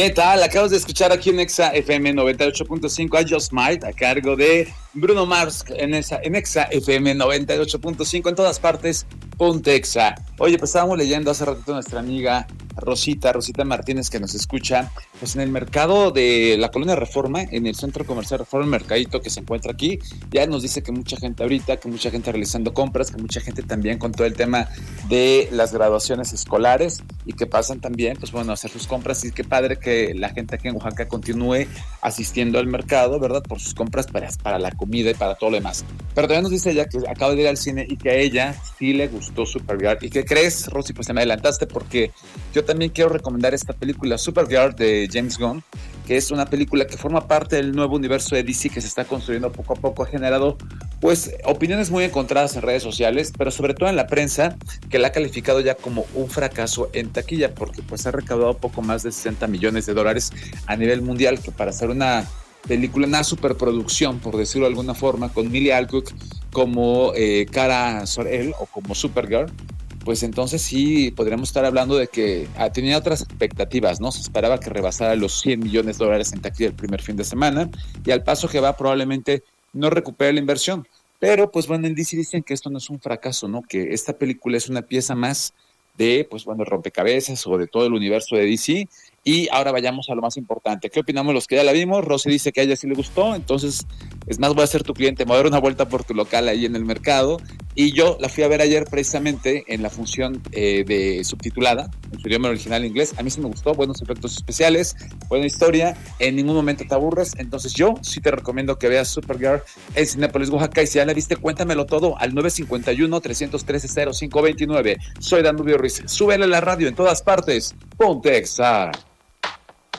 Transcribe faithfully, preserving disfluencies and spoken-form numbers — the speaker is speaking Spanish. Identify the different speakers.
Speaker 1: ¿Qué tal? Acabas de escuchar aquí en Exa F M noventa y ocho punto cinco a Just Might a cargo de Bruno Mars en, esa, en Exa F M noventa y ocho punto cinco en todas partes, ponte Exa. Oye, pues estábamos leyendo hace ratito a nuestra amiga Rosita, Rosita Martínez, que nos escucha, pues en el mercado de la Colonia Reforma, en el Centro Comercial Reforma, el mercadito que se encuentra aquí, ya nos dice que mucha gente ahorita, que mucha gente realizando compras, que mucha gente también con todo el tema de las graduaciones escolares y que pasan también, pues bueno, a hacer sus compras. Y qué padre que la gente aquí en Oaxaca continúe asistiendo al mercado, ¿verdad? Por sus compras para, para la comida y para todo lo demás. Pero también nos dice ella que acaba de ir al cine y que a ella sí le gustó Supergirl. ¿Y qué crees, Rosy? Pues te me adelantaste, porque yo también quiero recomendar esta película Supergirl de James Gunn, que es una película que forma parte del nuevo universo de D C que se está construyendo poco a poco. Ha generado pues opiniones muy encontradas en redes sociales, pero sobre todo en la prensa, que la ha calificado ya como un fracaso en taquilla, porque pues ha recaudado poco más de sesenta millones de dólares a nivel mundial, que para hacer una película, una superproducción, por decirlo de alguna forma, con Millie Alcock como eh, Kara Zor-El o como Supergirl, pues entonces sí podríamos estar hablando de que ah, tenía otras expectativas, ¿no? Se esperaba que rebasara los cien millones de dólares en taquilla el primer fin de semana, y al paso que va probablemente no recupere la inversión. Pero pues bueno, en D C dicen que esto no es un fracaso, ¿no? Que esta película es una pieza más de, pues bueno, rompecabezas o de todo el universo de D C. Y ahora vayamos a lo más importante. ¿Qué opinamos los que ya la vimos? Rosy dice que a ella sí le gustó, entonces es más, voy a ser tu cliente, me voy a dar una vuelta por tu local ahí en el mercado. Y yo la fui a ver ayer precisamente en la función eh, de subtitulada, en su idioma original inglés. A mí sí me gustó, buenos efectos especiales, buena historia, en ningún momento te aburres. Entonces yo sí te recomiendo que veas Supergirl en Cinépolis, Oaxaca. Y si ya la viste, cuéntamelo todo al nueve cinco uno, tres uno tres, cero cinco dos nueve. Soy Danubio Ruiz, súbele a la radio en todas partes, ponte Exa.